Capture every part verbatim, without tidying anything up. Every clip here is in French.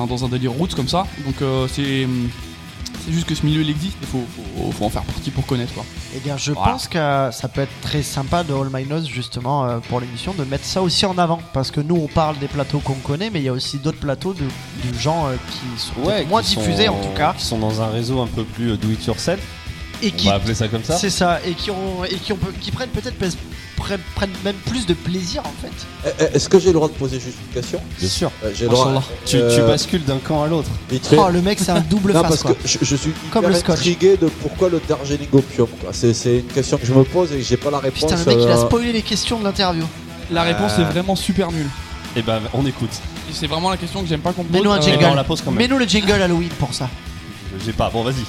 un, dans un délire roots comme ça. Donc euh, c'est, c'est juste que ce milieu il existe, il faut, faut, faut en faire partie pour connaître quoi. Eh bien, je Voilà. pense que ça peut être très sympa de All My Nose, justement, euh, pour l'émission, de mettre ça aussi en avant. Parce que nous, on parle des plateaux qu'on connaît, mais il y a aussi d'autres plateaux de, de gens euh, qui sont Ouais, moins qui diffusés, sont- en tout cas. Qui sont dans un réseau un peu plus euh, do it yourself. Et On qui, va appeler ça comme ça. c'est ça, et qui, ont, et qui, ont, qui prennent peut-être pres- prennent, prennent même plus de plaisir, en fait. Eh, eh, Est-ce que j'ai le droit de poser juste une question? Bien sûr. Euh, J'ai le droit. Inch'Allah. Tu, Euh, tu bascules d'un camp à l'autre. vite fait. Oh, le mec, c'est un double Non, face, parce quoi. que je, je suis Comme hyper le scotch. intrigué de pourquoi le Darjeeling Opium. quoi. C'est c'est une question que je me pose et que j'ai pas la réponse. Putain, le mec, il a euh, spoilé les questions de l'interview. La réponse Euh. est vraiment super nulle. Et ben on écoute. Et c'est vraiment la question que j'aime pas qu'on me pose. Mets-nous un Euh, Et jingle. ben on la pose quand même. Mets-nous le jingle Halloween pour ça. J'ai pas. Bon vas-y.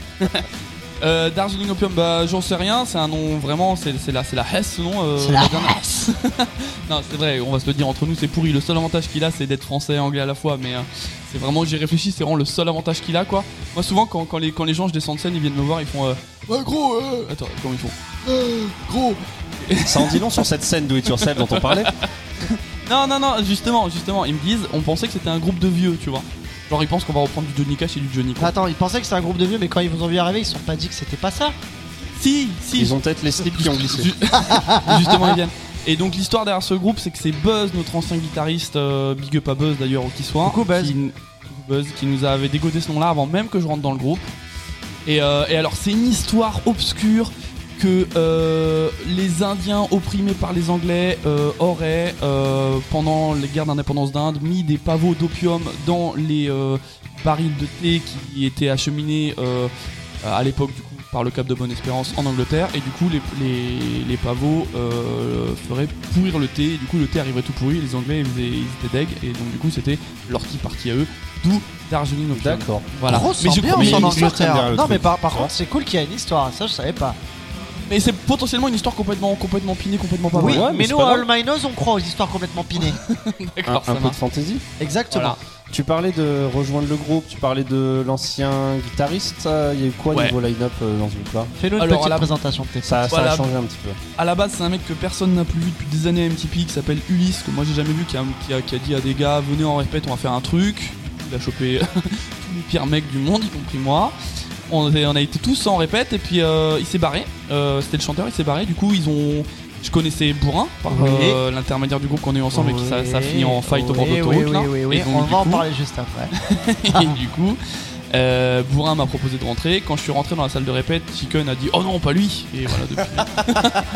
Euh, Darjeeling Opium, bah j'en sais rien, c'est un nom vraiment, c'est, c'est la, c'est la Hesse ce nom. euh, C'est la dernière- Non, c'est vrai, on va se le dire entre nous, c'est pourri. Le seul avantage qu'il a, c'est d'être français et anglais à la fois, mais euh, c'est vraiment, j'y réfléchis, c'est vraiment le seul avantage qu'il a quoi. Moi, souvent, quand, quand, les, quand les gens, je descends de scène, ils viennent me voir, ils font euh, ouais, gros, euh... attends, comment ils font Euh, gros. Ça en dit long sur cette scène do it yourself dont on parlait. Non, non, non, justement, justement, ils me disent, on pensait que c'était un groupe de vieux, tu vois. Genre, ils pensent qu'on va reprendre du Johnny Cash et du Johnny quoi. Attends, ils pensaient que c'était un groupe de vieux, mais quand ils vous ont vu arriver, ils se sont pas dit que c'était pas ça. Si, si. Ils ont peut-être les slips qui ont glissé. Ju- Justement, ils viennent. Et donc l'histoire derrière ce groupe, c'est que c'est Buzz, notre ancien guitariste, euh, big up à Buzz d'ailleurs où qu'il soit, Coucou, Buzz. Qui, Buzz, qui nous avait dégoté ce nom-là avant même que je rentre dans le groupe. Et, euh, et alors c'est une histoire obscure que euh, les Indiens opprimés par les Anglais euh, auraient, euh, pendant les guerres d'indépendance d'Inde, mis des pavots d'opium dans les euh, barils de thé qui étaient acheminés euh, à l'époque du coup par le Cap de Bonne-Espérance en Angleterre, et du coup les, les, les pavots euh, feraient pourrir le thé, et du coup le thé arriverait tout pourri, les Anglais ils, faisaient- ils étaient deg, et donc du coup c'était leur petit parti à eux, d'où Darjeeling Opium. D'accord. Voilà. Grosse Mais je ambiance crois- mais en une histoire derrière Angleterre. le Non, truc, mais par, par tu contre, c'est cool qu'il y ait une histoire. Ça, je savais pas. Mais c'est potentiellement une histoire complètement, complètement pinée, complètement pas Oui, vraie. ouais, mais mais c'est nous, pas à grave. All My Nose, on croit aux histoires complètement pinées. Un, D'accord, un ça peu de marche. fantaisie. Exactement. Voilà. Tu parlais de rejoindre le groupe, tu parlais de l'ancien guitariste. euh, Il y a eu quoi Ouais. niveau line-up euh, dans ce groupe-là? Fais-nous une Alors, petite à la- présentation de tes Ça, ça Voilà. a changé un petit peu. À la base, c'est un mec que personne n'a plus vu depuis des années à M T P qui s'appelle Ulysse, que moi j'ai jamais vu, qui a, qui a- qui a dit à des gars venez en répète, on va faire un truc. Il a chopé tous les pires mecs du monde, y compris moi. On, était- on a été tous en répète et puis euh, il s'est barré. Euh, C'était le chanteur, il s'est barré. Du coup, ils ont. Je connaissais Bourrin par Oui. euh, l'intermédiaire du groupe qu'on a eu ensemble et qui ça, ça a fini en fight au bord Oui, d'autoroute. oui, là. oui, oui, oui. Et donc, On du va en coup- parler juste après. et du coup, euh, Bourrin m'a proposé de rentrer. Quand je suis rentré dans la salle de répète, Chicken a dit oh non, pas lui. Et voilà, depuis.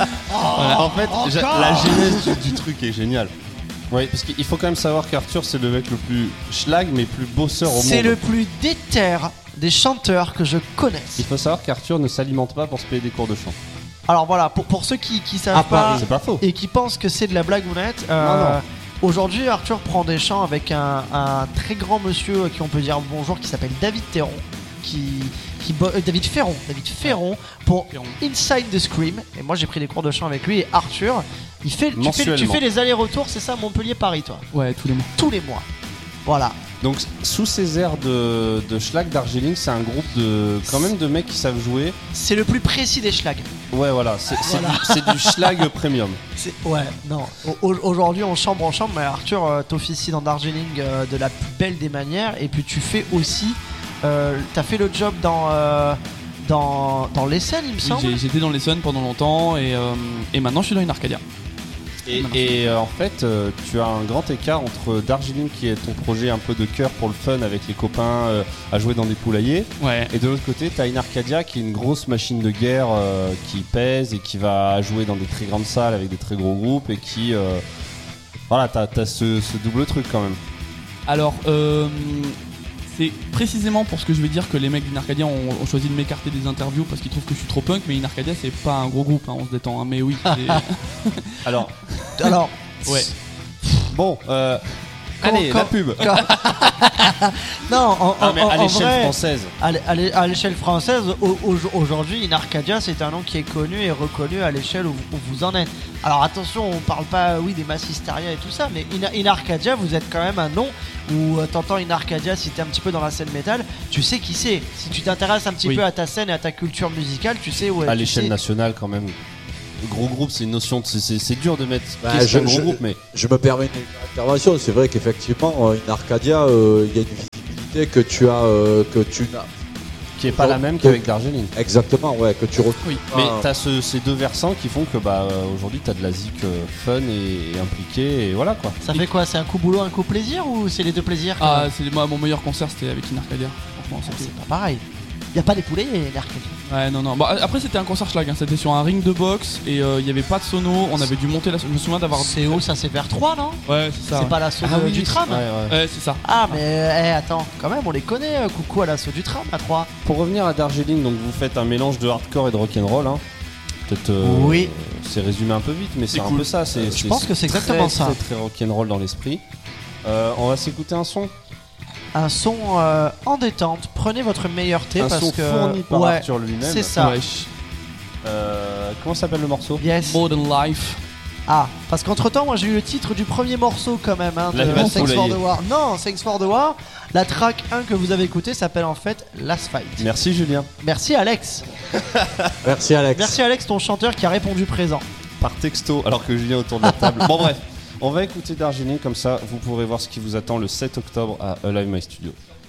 Voilà. En fait, j'a- la genèse du, du truc est géniale. Oui, parce qu'il faut quand même savoir qu'Arthur c'est le mec le plus schlag mais plus bosseur au monde. C'est le plus déter des chanteurs que je connaisse. Il faut savoir qu'Arthur ne s'alimente pas pour se payer des cours de chant. Alors voilà, pour, pour ceux qui, qui savent À pas Paris, c'est pas faux. et qui pensent que c'est de la blagounette, euh, Non, non. aujourd'hui Arthur prend des chants avec un, un très grand monsieur à qui on peut dire bonjour qui s'appelle David Théron, qui, qui bo- euh, David Ferron, David Ferron pour Ferron. Inside the Scream. Et moi j'ai pris des cours de chant avec lui et Arthur, il fait, tu, fais, tu Mensuellement. fais les allers-retours, c'est ça, Montpellier-Paris toi, Ouais, tous les mois. tous les mois. Voilà. Donc sous ces airs de, de schlag Darjeeling, c'est un groupe de quand même de mecs qui savent jouer. C'est le plus précis des schlags. Ouais voilà, c'est c'est Voilà. du, c'est du schlag premium. C'est- Ouais, non. Au- au- Aujourd'hui, on chambre en chambre, mais Arthur, euh, t'officies dans Darjeeling euh, de la plus belle des manières. Et puis, tu fais aussi. Euh, T'as fait le job dans. Euh, dans, dans l'Essonne, il me Oui, semble. j'ai- J'étais dans l'Essonne pendant longtemps et, euh, et maintenant je suis dans une Arcadia. Et, Merci. et, euh, en fait, euh, tu as un grand écart entre Darjeeling qui est ton projet un peu de cœur pour le fun avec les copains euh, à jouer dans des poulaillers. Ouais. Et de l'autre côté, tu as une Arcadia qui est une grosse machine de guerre euh, qui pèse et qui va jouer dans des très grandes salles avec des très gros groupes et qui. euh, voilà, t'as as ce, ce double truc quand même. Alors, euh, c'est précisément pour ce que je vais dire que les mecs d'une Arcadia ont, ont choisi de m'écarter des interviews parce qu'ils trouvent que je suis trop punk, mais une Arcadia c'est pas un gros groupe, hein, on se détend, hein, mais oui. c'est- Alors, Alors, ouais. bon, euh, Comment- allez, quand- la pub. non, en, Ah, en- mais à en l'échelle vrai, française. à l'é- à l'é- à l'échelle française, au- au- aujourd'hui, une Arcadia, c'est un nom qui est connu et reconnu à l'échelle où, où vous en êtes. Alors attention, on parle pas, oui, des Mass Hysteria et tout ça, mais in, in Arcadia, vous êtes quand même un nom où euh, t'entends une Arcadia, si t'es un petit peu dans la scène métal, tu sais qui c'est. Si tu t'intéresses un petit Oui. peu à ta scène et à ta culture musicale, tu sais où À tu l'échelle sais- nationale quand même. Le gros groupe, c'est une notion, de- c'est- c'est c'est dur de mettre. Bah, qu'est-ce je- qu'un gros je- groupe, mais Je me permets une intervention. C'est vrai qu'effectivement, euh, une Arcadia, euh, il y a une sonorité que tu as, euh, que tu n'as. Qui est pas Donc, la même que- qu'avec Darjeeling. Exactement, ouais, que tu retrouves. Oui. Mais Ah. t'as ce, ces deux versants qui font que bah euh, aujourd'hui t'as de la zik euh, fun et, et impliquée et voilà quoi. Ça fait quoi? C'est un coup boulot, un coup plaisir ou c'est les deux plaisirs quand Ah, même c'est moi mon meilleur concert c'était avec Inarcadia. Franchement, c'était. C'est pas pareil. Y a pas des poulets et l'Arcadia. Ouais, non, non. Bon, après, c'était un concert schlag. Hein. C'était sur un ring de boxe et il euh, y avait pas de sono. On avait dû monter la. Je me souviens d'avoir. C'est haut, ça c'est vers trois, non? Ouais, c'est ça. C'est ouais. pas l'assaut Ah de- oui, du tram? Ouais, ouais. Ouais, c'est ça. Ah, mais eh, attends, quand même, on les connaît. euh, Coucou à l'assaut du tram à trois. Pour revenir à Darjeeling, donc vous faites un mélange de hardcore et de rock'n'roll. Hein. Peut-être. euh, Oui. C'est résumé un peu vite, mais c'est un cool. peu ça. C'est, Je pense que c'est très, exactement ça. Très très rock'n'roll dans l'esprit. Euh, on va s'écouter un son. Un son euh, en détente. Prenez votre meilleur thé un parce son que. fourni par ouais, Arthur lui-même. c'est ça. Wesh. Euh, comment s'appelle le morceau? Yes. Modern Life. Ah, parce qu'entre temps, moi j'ai eu le titre du premier morceau quand même. Hein, de Là, il va Thanks for soleiller. the War. Non, Thanks for the War. La track un que vous avez écouté s'appelle en fait Last Fight. Merci Julien. Merci Alex. Merci Alex. Merci Alex, ton chanteur qui a répondu présent. Par texto, alors que Julien autour de la table. Bon bref, on va écouter Darjeeling comme ça, vous pourrez voir ce qui vous attend le sept octobre à Alive My Studio.